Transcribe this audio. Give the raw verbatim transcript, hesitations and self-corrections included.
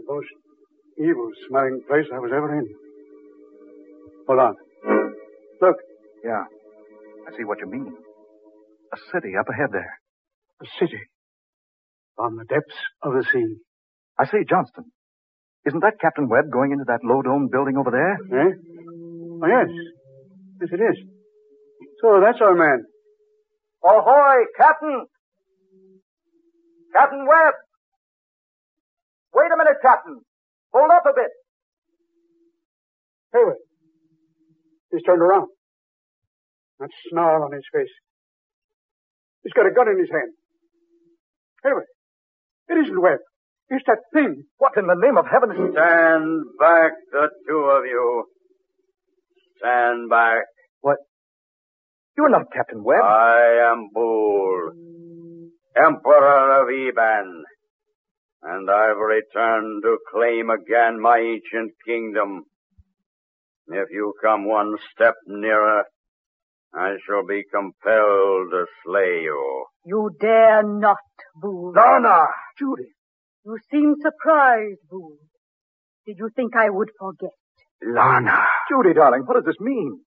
most evil-smelling place I was ever in. Hold on. Look. Yeah. I see what you mean. A city up ahead there. A city. On the depths of the sea. I say, Johnston, isn't that Captain Webb going into that low-dome building over there? Eh? Oh, yes. Yes, it is. So that's our man. Ahoy, Captain! Captain Webb! Wait a minute, Captain. Hold up a bit. Hey, wait. He's turned around. That snarl on his face. He's got a gun in his hand. Hey, wait. It isn't Webb. It's that thing. What in the name of heaven is... Stand back, the two of you. Stand back. What? You're not Captain Webb. I am Boole, Emperor of Eban, and I've returned to claim again my ancient kingdom. If you come one step nearer, I shall be compelled to slay you. You dare not, Boole. Lana! Judy! You seem surprised, Boole. Did you think I would forget? Lana! Judy, darling, what does this mean?